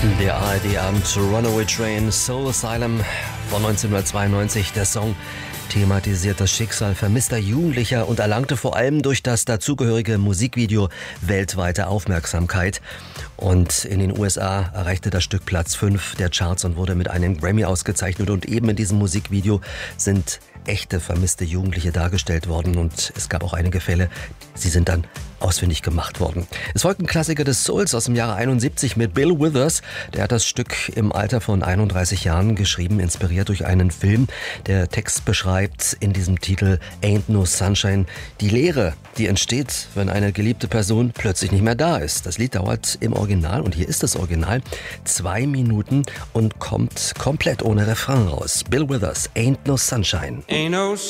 Der ARD-Abend Runaway Train, Soul Asylum von 1992. Der Song thematisiert das Schicksal vermisster Jugendlicher und erlangte vor allem durch das dazugehörige Musikvideo weltweite Aufmerksamkeit. Und in den USA erreichte das Stück Platz 5 der Charts und wurde mit einem Grammy ausgezeichnet. Und eben in diesem Musikvideo sind echte vermisste Jugendliche dargestellt worden. Und es gab auch einige Fälle, sie sind dann ausfindig gemacht worden. Es folgten Klassiker des Souls aus dem Jahre 71 mit Bill Withers. Der hat das Stück im Alter von 31 Jahren geschrieben, inspiriert durch einen Film. Der Text beschreibt in diesem Titel Ain't No Sunshine die Leere, die entsteht, wenn eine geliebte Person plötzlich nicht mehr da ist. Das Lied dauert im Original, und hier ist das Original, 2 Minuten und kommt komplett ohne Refrain raus. Bill Withers, Ain't No Sunshine. Ain't no